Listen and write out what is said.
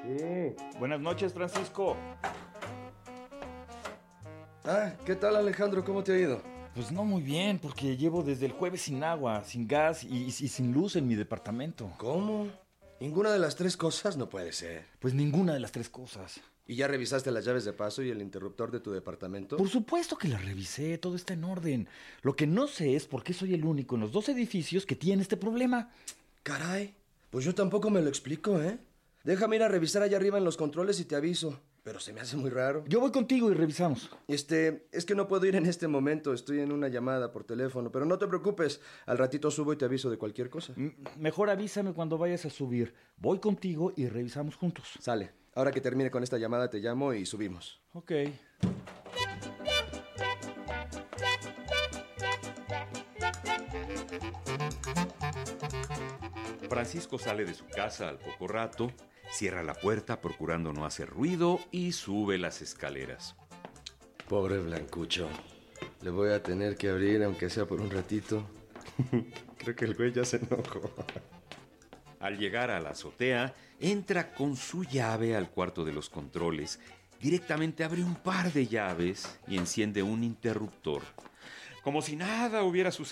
Sí. Buenas noches, Francisco. ¿Qué tal, Alejandro? ¿Cómo te ha ido? Pues no muy bien, porque llevo desde el jueves sin agua, sin gas y sin luz en mi departamento. ¿Cómo? Ninguna de las tres cosas no puede ser. Pues ninguna de las tres cosas. ¿Y ya revisaste las llaves de paso y el interruptor de tu departamento? Por supuesto que las revisé, todo está en orden. Lo que no sé es por qué soy el único en los dos edificios que tiene este problema. Caray, pues yo tampoco me lo explico, ¿eh? Déjame ir a revisar allá arriba en los controles y te aviso. Pero se me hace muy raro. Yo voy contigo y revisamos. Es que no puedo ir en este momento. Estoy en una llamada por teléfono. Pero no te preocupes. Al ratito subo y te aviso de cualquier cosa. Mejor avísame cuando vayas a subir. Voy contigo y revisamos juntos. Sale. Ahora que termine con esta llamada te llamo y subimos. Ok. Francisco sale de su casa al poco rato, cierra la puerta procurando no hacer ruido y sube las escaleras. Pobre Blancucho. Le voy a tener que abrir aunque sea por un ratito. Creo que el güey ya se enojó. Al llegar a la azotea, entra con su llave al cuarto de los controles. Directamente abre un par de llaves y enciende un interruptor. Como si nada hubiera sucedido.